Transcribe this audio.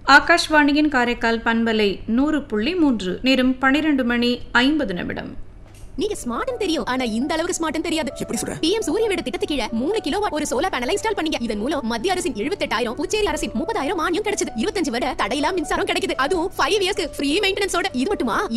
ஆகாஷ்வாணியின் காரைக்கால் பண்பலை 100.3 நேரம் 12 மணி 50 நிமிடம். நீங்க ஸ்மார்ட்னு தெரியும், ஆனா இந்த அளவுக்கு ஸ்மார்ட்னு தெரியாது. எப்படி சொல்ற? PM சூரிய வீடு திட்டத்துக்கு கீழ 3 கிலோவாட் ஒரு சோலார் பேனலை இன்ஸ்டால் பண்ணீங்க. இதன் மூலம் மத்திய அரசின் 78,000, புதுச்சேரி அரசின் 30,000 மானியம் கிடைச்சது. 25 வருட தடையில்லா மின்சாரம் கிடைக்குது. அதுவும் 5 இயர்ஸ்க்கு ஃப்ரீ மெயின்டெனன்ஸோட. இது மட்டுமா,